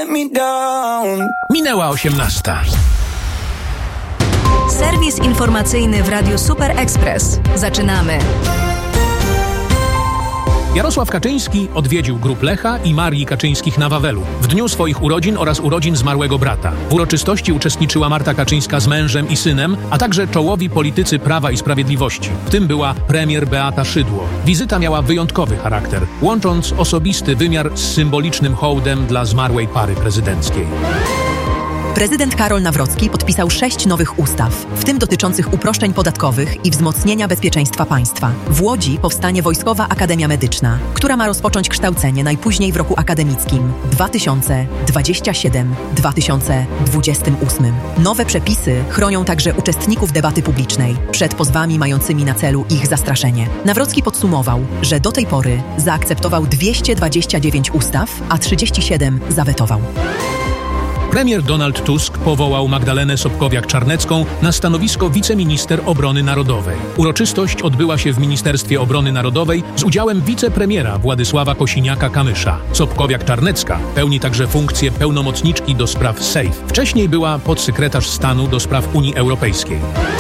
Minęła 18. Serwis informacyjny w Radiu Super Express. Zaczynamy. Jarosław Kaczyński odwiedził grup Lecha i Marii Kaczyńskich na Wawelu w dniu swoich urodzin oraz urodzin zmarłego brata. W uroczystości uczestniczyła Marta Kaczyńska z mężem i synem, a także czołowi politycy Prawa i Sprawiedliwości. W tym była premier Beata Szydło. Wizyta miała wyjątkowy charakter, łącząc osobisty wymiar z symbolicznym hołdem dla zmarłej pary prezydenckiej. Prezydent Karol Nawrocki podpisał 6 nowych ustaw, w tym dotyczących uproszczeń podatkowych i wzmocnienia bezpieczeństwa państwa. W Łodzi powstanie Wojskowa Akademia Medyczna, która ma rozpocząć kształcenie najpóźniej w roku akademickim 2027-2028. Nowe przepisy chronią także uczestników debaty publicznej przed pozwami mającymi na celu ich zastraszenie. Nawrocki podsumował, że do tej pory zaakceptował 229 ustaw, a 37 zawetował. Premier Donald Tusk powołał Magdalenę Sobkowiak-Czarnecką na stanowisko wiceminister obrony narodowej. Uroczystość odbyła się w Ministerstwie Obrony Narodowej z udziałem wicepremiera Władysława Kosiniaka-Kamysza. Sobkowiak-Czarnecka pełni także funkcję pełnomocniczki do spraw SAFE. Wcześniej była podsekretarz stanu do spraw Unii Europejskiej.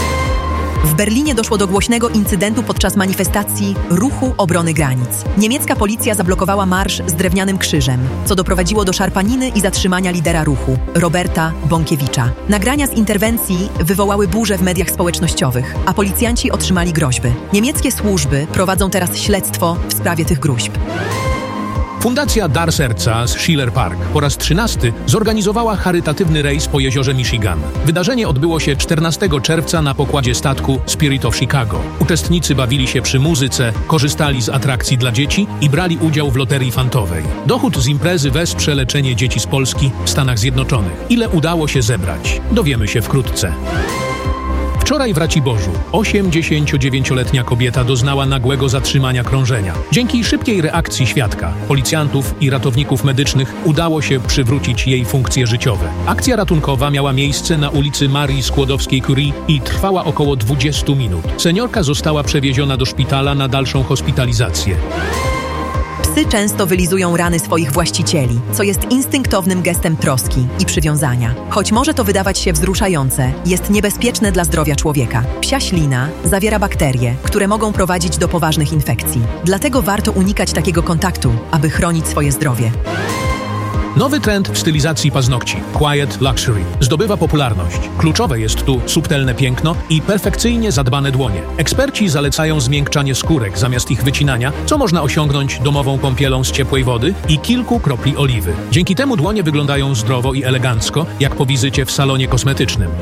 W Berlinie doszło do głośnego incydentu podczas manifestacji Ruchu Obrony Granic. Niemiecka policja zablokowała marsz z drewnianym krzyżem, co doprowadziło do szarpaniny i zatrzymania lidera ruchu, Roberta Bąkiewicza. Nagrania z interwencji wywołały burzę w mediach społecznościowych, a policjanci otrzymali groźby. Niemieckie służby prowadzą teraz śledztwo w sprawie tych groźb. Fundacja Dar Serca z Schiller Park po raz 13 zorganizowała charytatywny rejs po jeziorze Michigan. Wydarzenie odbyło się 14 czerwca na pokładzie statku Spirit of Chicago. Uczestnicy bawili się przy muzyce, korzystali z atrakcji dla dzieci i brali udział w loterii fantowej. Dochód z imprezy wesprze leczenie dzieci z Polski w Stanach Zjednoczonych. Ile udało się zebrać? Dowiemy się wkrótce. Wczoraj w Raciborzu 89-letnia kobieta doznała nagłego zatrzymania krążenia. Dzięki szybkiej reakcji świadka, policjantów i ratowników medycznych udało się przywrócić jej funkcje życiowe. Akcja ratunkowa miała miejsce na ulicy Marii Skłodowskiej-Curie i trwała około 20 minut. Seniorka została przewieziona do szpitala na dalszą hospitalizację. Psy często wylizują rany swoich właścicieli, co jest instynktownym gestem troski i przywiązania. Choć może to wydawać się wzruszające, jest niebezpieczne dla zdrowia człowieka. Psia ślina zawiera bakterie, które mogą prowadzić do poważnych infekcji. Dlatego warto unikać takiego kontaktu, aby chronić swoje zdrowie. Nowy trend w stylizacji paznokci – Quiet Luxury – zdobywa popularność. Kluczowe jest tu subtelne piękno i perfekcyjnie zadbane dłonie. Eksperci zalecają zmiękczanie skórek zamiast ich wycinania, co można osiągnąć domową kąpielą z ciepłej wody i kilku kropli oliwy. Dzięki temu dłonie wyglądają zdrowo i elegancko, jak po wizycie w salonie kosmetycznym.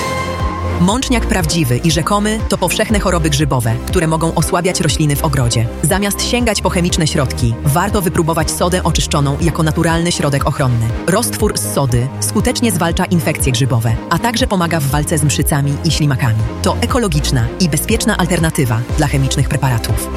Mączniak prawdziwy i rzekomy to powszechne choroby grzybowe, które mogą osłabiać rośliny w ogrodzie. Zamiast sięgać po chemiczne środki, warto wypróbować sodę oczyszczoną jako naturalny środek ochronny. Roztwór z sody skutecznie zwalcza infekcje grzybowe, a także pomaga w walce z mszycami i ślimakami. To ekologiczna i bezpieczna alternatywa dla chemicznych preparatów.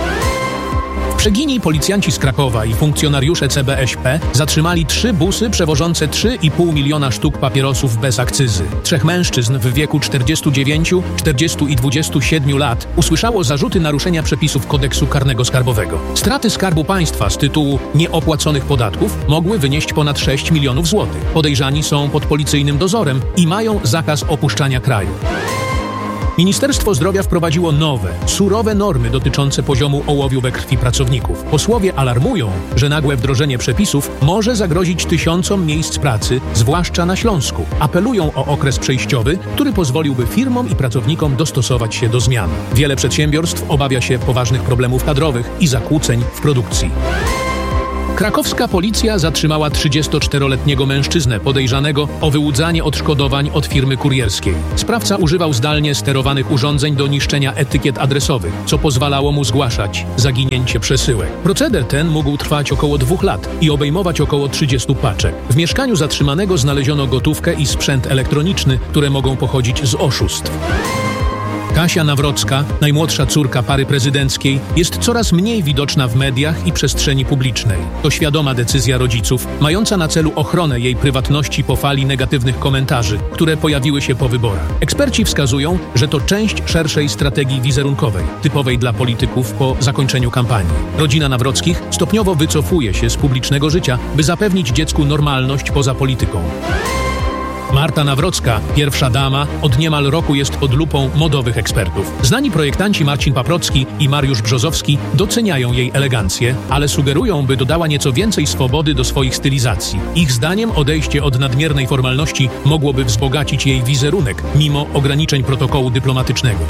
W Przegini policjanci z Krakowa i funkcjonariusze CBŚP zatrzymali 3 busy przewożące 3,5 miliona sztuk papierosów bez akcyzy. 3 mężczyzn w wieku 49, 40 i 27 lat usłyszało zarzuty naruszenia przepisów kodeksu karnego skarbowego. Straty Skarbu Państwa z tytułu nieopłaconych podatków mogły wynieść ponad 6 milionów złotych. Podejrzani są pod policyjnym dozorem i mają zakaz opuszczania kraju. Ministerstwo Zdrowia wprowadziło nowe, surowe normy dotyczące poziomu ołowiu we krwi pracowników. Posłowie alarmują, że nagłe wdrożenie przepisów może zagrozić tysiącom miejsc pracy, zwłaszcza na Śląsku. Apelują o okres przejściowy, który pozwoliłby firmom i pracownikom dostosować się do zmian. Wiele przedsiębiorstw obawia się poważnych problemów kadrowych i zakłóceń w produkcji. Krakowska policja zatrzymała 34-letniego mężczyznę podejrzanego o wyłudzanie odszkodowań od firmy kurierskiej. Sprawca używał zdalnie sterowanych urządzeń do niszczenia etykiet adresowych, co pozwalało mu zgłaszać zaginięcie przesyłek. Proceder ten mógł trwać około 2 lat i obejmować około 30 paczek. W mieszkaniu zatrzymanego znaleziono gotówkę i sprzęt elektroniczny, które mogą pochodzić z oszustw. Kasia Nawrocka, najmłodsza córka pary prezydenckiej, jest coraz mniej widoczna w mediach i przestrzeni publicznej. To świadoma decyzja rodziców, mająca na celu ochronę jej prywatności po fali negatywnych komentarzy, które pojawiły się po wyborach. Eksperci wskazują, że to część szerszej strategii wizerunkowej, typowej dla polityków po zakończeniu kampanii. Rodzina Nawrockich stopniowo wycofuje się z publicznego życia, by zapewnić dziecku normalność poza polityką. Marta Nawrocka, pierwsza dama, od niemal roku jest pod lupą modowych ekspertów. Znani projektanci Marcin Paprocki i Mariusz Brzozowski doceniają jej elegancję, ale sugerują, by dodała nieco więcej swobody do swoich stylizacji. Ich zdaniem odejście od nadmiernej formalności mogłoby wzbogacić jej wizerunek, mimo ograniczeń protokołu dyplomatycznego.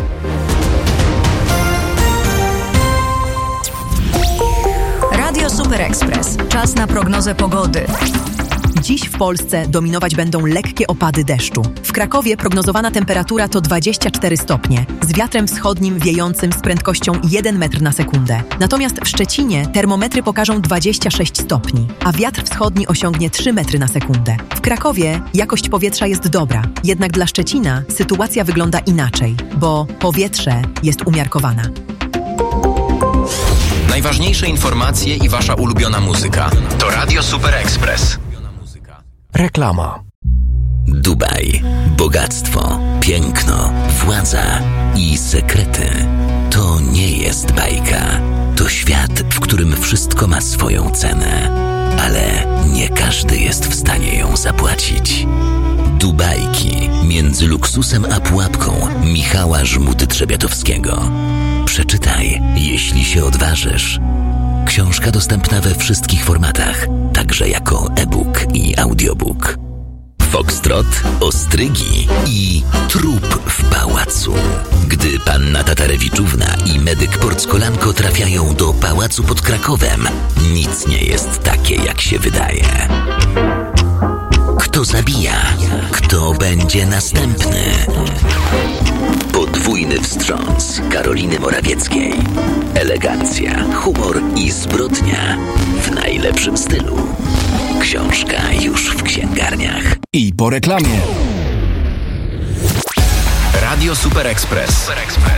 Radio Super Express. Czas na prognozę pogody. Dziś w Polsce dominować będą lekkie opady deszczu. W Krakowie prognozowana temperatura to 24 stopnie, z wiatrem wschodnim wiejącym z prędkością 1 metr na sekundę. Natomiast w Szczecinie termometry pokażą 26 stopni, a wiatr wschodni osiągnie 3 metry na sekundę. W Krakowie jakość powietrza jest dobra, jednak dla Szczecina sytuacja wygląda inaczej, bo powietrze jest umiarkowana. Najważniejsze informacje i wasza ulubiona muzyka. To Radio Super Express. Reklama. Dubaj. Bogactwo, piękno, władza i sekrety. To nie jest bajka. To świat, w którym wszystko ma swoją cenę. Ale nie każdy jest w stanie ją zapłacić. Dubajki. Między luksusem a pułapką Michała Żmuty-Trzebiatowskiego. Przeczytaj, jeśli się odważysz. Książka dostępna we wszystkich formatach, także jako e-book i audiobook. Foxtrot, ostrygi i trup w pałacu. Gdy panna Tatarewiczówna i medyk Porckolanko trafiają do pałacu pod Krakowem, nic nie jest takie, jak się wydaje. Kto zabija? Kto będzie następny? Podwójny wstrząs Karoliny Morawieckiej. Elegancja, humor i zbrodnia w najlepszym stylu. Książka już w księgarniach. I po reklamie. Radio Super Express.